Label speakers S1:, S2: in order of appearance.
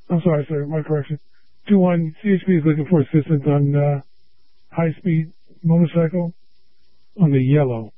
S1: I'm sorry, sir, my correction. 2-1, CHP is looking for assistance on high-speed motorcycle on the yellow.